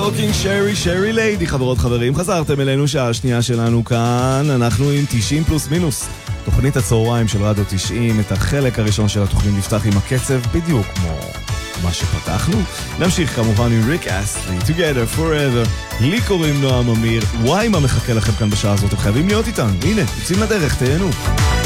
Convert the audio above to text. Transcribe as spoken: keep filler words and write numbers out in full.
טוקינג שרי, שרי ליידי, חברות חברים, חזרתם אלינו, שעה שנייה שלנו כאן, אנחנו עם תשעים פלוס מינוס, תוכנית הצהריים של רדיו תשעים, את החלק הראשון של התוכנית נפתח עם הקצב, בדיוק כמו מה שפתחנו. נמשיך כמובן עם ריק אסטלי, Together Forever, לי קוראים נועם אמיר, וואי מה מחכה לכם כאן בשעה הזאת, אתם חייבים להיות איתנו, הנה, יוצאים לדרך, תהנו.